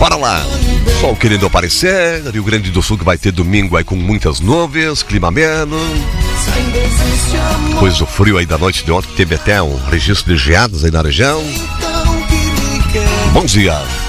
Bora lá. Sol querendo aparecer, Rio Grande do Sul que vai ter domingo aí com muitas nuvens, clima ameno. Depois do frio aí da noite de ontem, que teve até um registro de geadas aí na região. Bom dia.